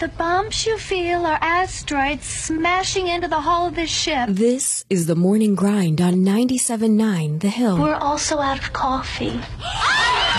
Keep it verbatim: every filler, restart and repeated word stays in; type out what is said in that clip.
The bumps you feel are asteroids smashing into the hull of this ship. This is the morning grind on ninety-seven point nine The Hill. We're also out of coffee.